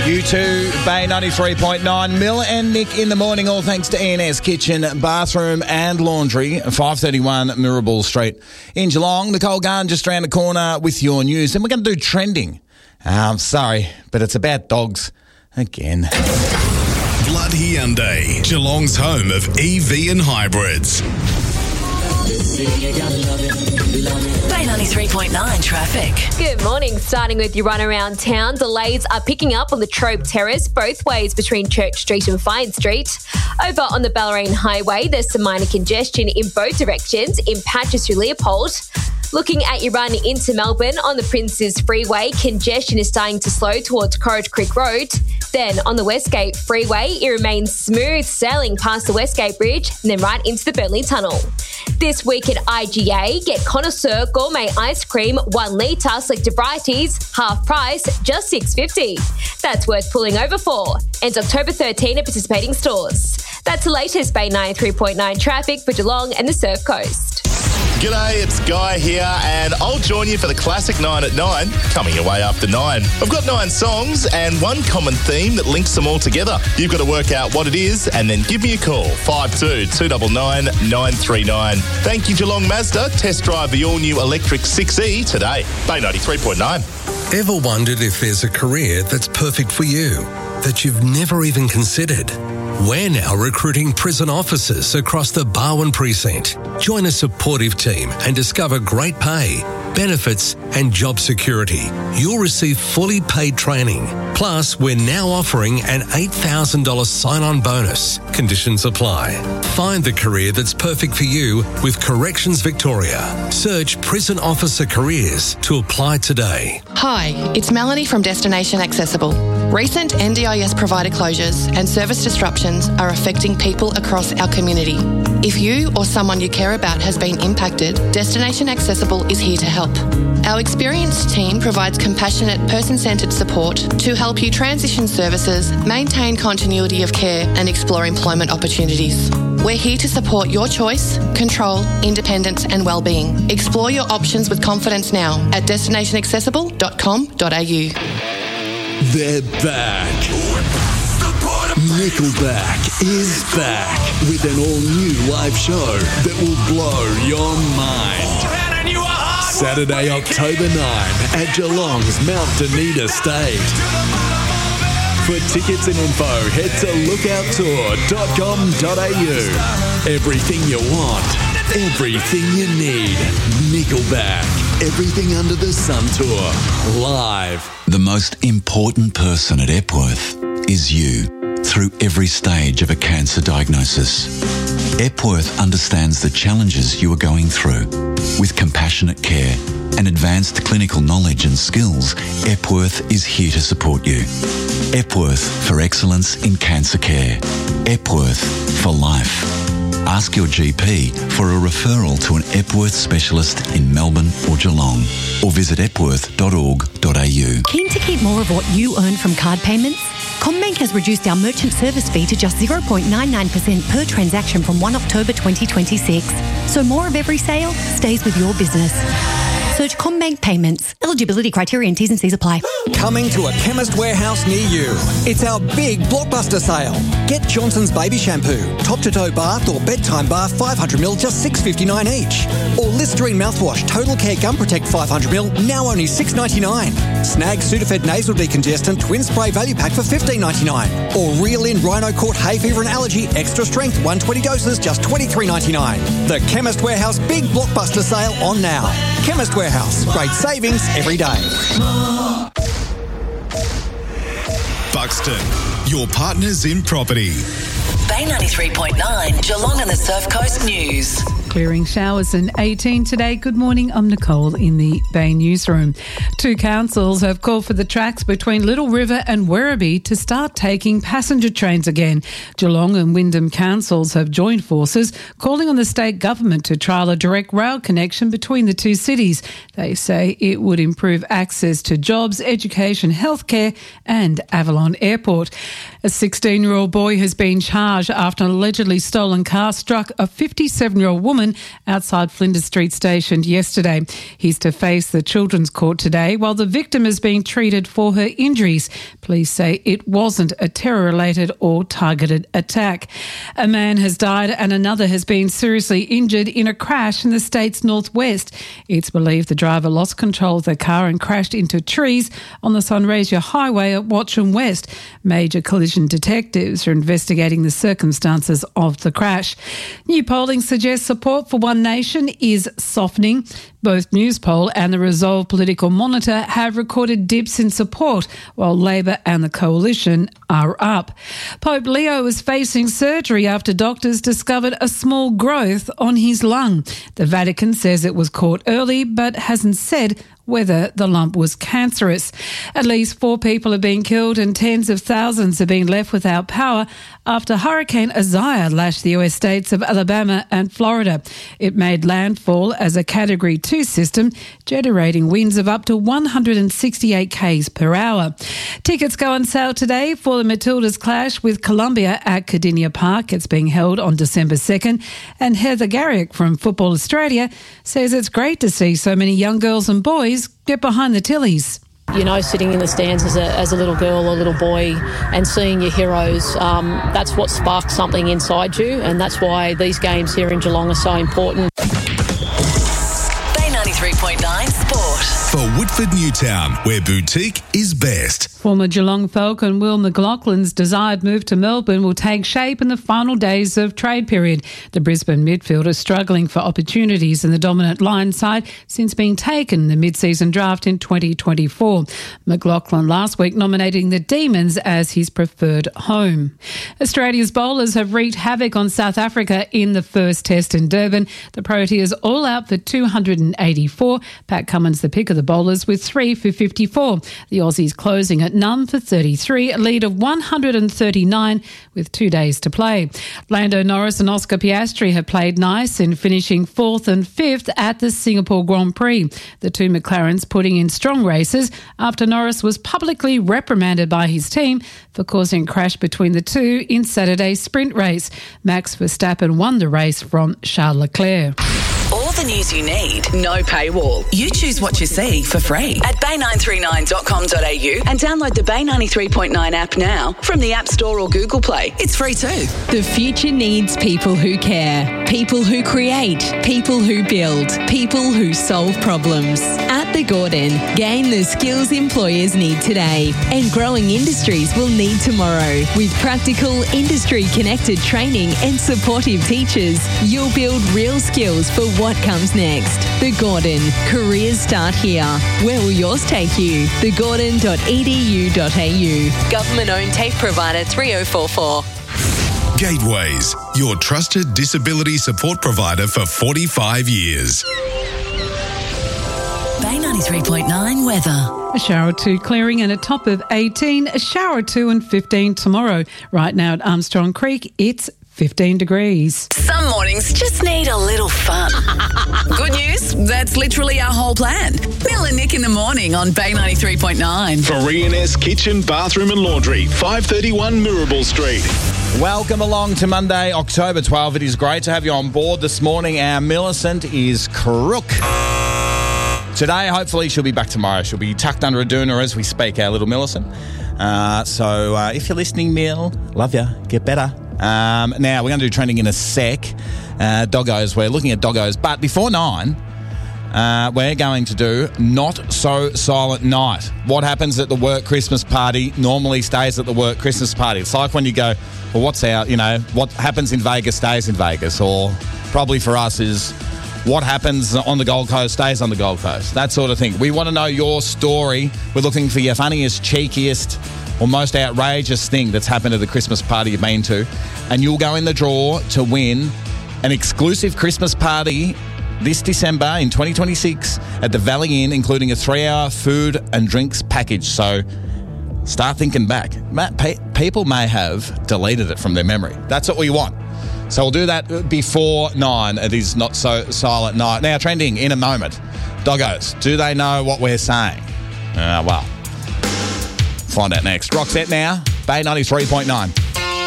You too, Bay 93.9. Mill and Nick in the morning, all thanks to E&S Kitchen, Bathroom and Laundry, 531 Mirabel Street in Geelong. Nicole Garn just around the corner with your news. And we're going to do trending. I'm sorry, but it's about dogs again. Blood Hyundai, Geelong's home of EV and hybrids. Bay 93.9 traffic. Good morning. Starting with your run around town, delays are picking up on the Trobe Terrace both ways between Church Street and Fine Street. Over on the Ballerine Highway, there's some minor congestion in both directions in patches through Leopold. Looking at your run into Melbourne on the Princes Freeway, congestion is starting to slow towards Corridge Creek Road. Then on the Westgate Freeway, it remains smooth sailing past the Westgate Bridge and then right into the Burnley Tunnel. This week at IGA, get Connoisseur Gourmet Ice Cream 1 litre selected varieties, half price, just $6.50. That's worth pulling over for. Ends October 13 at participating stores. That's the latest Bay 93.9 traffic for Geelong and the Surf Coast. G'day, it's Guy here, and I'll join you for the Classic 9 at 9, coming your way after 9. I've got 9 songs and one common theme that links them all together. You've got to work out what it is and then give me a call, 52-299 939. Thank you, Geelong Mazda. Test drive the all-new electric 6E today. Bay 93.9. Ever wondered if there's a career that's perfect for you, that you've never even considered? We're now recruiting prison officers across the Barwon precinct. Join a supportive team and discover great pay, benefits and job security. You'll receive fully paid training. Plus, we're now offering an $8,000 sign-on bonus. Conditions apply. Find the career that's perfect for you with Corrections Victoria. Search Prison Officer Careers to apply today. Hi, it's Melanie from Destination Accessible. Recent NDIS provider closures and service disruptions are affecting people across our community. If you or someone you care about has been impacted, Destination Accessible is here to help. Our experienced team provides compassionate, person-centred support to help you transition services, maintain continuity of care and explore employment opportunities. We're here to support your choice, control, independence and wellbeing. Explore your options with confidence now at destinationaccessible.com.au. They're back. Nickelback is back with an all-new live show that will blow your mind. Saturday, October 9 at Geelong's Mount Dunedin State. For tickets and info, head to lookouttour.com.au. Everything you want, everything you need. Nickelback, Everything Under the Sun Tour, live. The most important person at Epworth is you through every stage of a cancer diagnosis. Epworth understands the challenges you are going through. With compassionate care and advanced clinical knowledge and skills, Epworth is here to support you. Epworth for excellence in cancer care. Epworth for life. Ask your GP for a referral to an Epworth specialist in Melbourne or Geelong, or visit epworth.org.au. Keen to keep more of what you earn from card payments? CommBank has reduced our merchant service fee to just 0.99% per transaction from 1 October 2026. So more of every sale stays with your business. Search CommBank Payments. Eligibility criteria and T's and C's apply. Coming to a Chemist Warehouse near you. It's our big blockbuster sale. Get Johnson's Baby Shampoo, top-to-toe bath or bedtime bath 500ml, just $6.59 each. Or Listerine mouthwash, Total Care Gum Protect 500ml, now only $6.99. Snag Sudafed Nasal Decongestant Twin Spray Value Pack for $15.99. Or Reel In Rhino Court Hay Fever and Allergy Extra Strength 120 doses, just $23.99. The Chemist Warehouse big blockbuster sale on now. Chemist Warehouse, great savings every day. Buxton, your partners in property. Bay 93.9 Geelong and the Surf Coast News. Clearing showers and 18 today. Good morning, I'm Nicole in the Bay Newsroom. 2 councils have called for the tracks between Little River and Werribee to start taking passenger trains again. Geelong and Wyndham councils have joined forces, calling on the state government to trial a direct rail connection between the 2 cities. They say it would improve access to jobs, education, healthcare and Avalon Airport. A 16-year-old boy has been charged after an allegedly stolen car struck a 57-year-old woman outside Flinders Street Station yesterday. He's to face the Children's Court today while the victim is being treated for her injuries. Police say it wasn't a terror-related or targeted attack. A man has died and another has been seriously injured in a crash in the state's northwest. It's believed the driver lost control of the car and crashed into trees on the Sunraysia Highway at Watchung West. Major collision detectives are investigating the circumstances of the crash. New polling suggests support for One Nation is softening. Both Newspoll and the Resolve Political Monitor have recorded dips in support, while Labor and the Coalition are up. Pope Leo is facing surgery after doctors discovered a small growth on his lung. The Vatican says it was caught early, but hasn't said whether the lump was cancerous. At least 4 people have been killed and tens of thousands have been left without power after Hurricane Isaiah lashed the US states of Alabama and Florida. It made landfall as a Category 2 system, generating winds of up to 168 k's per hour. Tickets go on sale today for the Matildas clash with Columbia at Cardinia Park. It's being held on December 2nd. And Heather Garrick from Football Australia says it's great to see so many young girls and boys get behind the Tillies. You know, sitting in the stands as a little girl or little boy and seeing your heroes, that's what sparks something inside you, and that's why these games here in Geelong are so important. Bay 93.9 Sport. For Whitford Newtown, where boutique is best. Former Geelong Falcon Will McLaughlin's desired move to Melbourne will take shape in the final days of trade period. The Brisbane midfielder is struggling for opportunities in the dominant line side since being taken in the mid-season draft in 2024. McLaughlin last week nominating the Demons as his preferred home. Australia's bowlers have wreaked havoc on South Africa in the first test in Durban. The Proteas all out for 284. Pat Cummins the pick of the bowlers with 3 for 54. The Aussies closing at none for 33, a lead of 139 with 2 days to play. Lando Norris and Oscar Piastri have played nice in finishing 4th and 5th at the Singapore Grand Prix. The two McLarens putting in strong races after Norris was publicly reprimanded by his team for causing a crash between the two in Saturday's sprint race. Max Verstappen won the race from Charles Leclerc. All the news you need, no paywall. You choose what you see for free at bay939.com.au and download the Bay 93.9 app now from the App Store or Google Play. It's free too. The future needs people who care, people who create, people who build, people who solve problems. At The Gordon, gain the skills employers need today and growing industries will need tomorrow. With practical, industry-connected training and supportive teachers, you'll build real skills for what comes next. The Gordon, careers start here. Where will yours take you? thegordon.edu.au. Government-owned TAFE provider 3044. Gateways, your trusted disability support provider for 45 years. Bay 93.9 weather. A shower or two clearing and a top of 18. A shower or two and 15 tomorrow. Right now at Armstrong Creek, it's 15 degrees. Some mornings just need a little fun. Good news, that's literally our whole plan. Mel and Nick in the morning on Bay 93.9. For E&S Kitchen, Bathroom and Laundry, 531 Mirabel Street. Welcome along to Monday, October 12. It is great to have you on board this morning. Our Millicent is crook. Today, hopefully, she'll be back tomorrow. She'll be tucked under a doona as we speak, our little Millicent. So if you're listening, Mill, love you. Get better. Now, we're going to do trending in a sec. Doggos, we're looking at doggos. But before 9, we're going to do Not So Silent Night. What happens at the work Christmas party normally stays at the work Christmas party. It's like when you go, well, what's our, what happens in Vegas stays in Vegas. Or probably for us is what happens on the Gold Coast stays on the Gold Coast. That sort of thing. We want to know your story. We're looking for your funniest, cheekiest, or most outrageous thing that's happened at the Christmas party you've been to. And you'll go in the draw to win an exclusive Christmas party this December in 2026 at the Valley Inn, including a 3-hour food and drinks package. So start thinking back. People may have deleted it from their memory. That's what we want. So we'll do that before 9. It is Not So Silent Night. Now, trending in a moment. Doggos, do they know what we're saying? Well, find out next. Roxette now, Bay 93.9.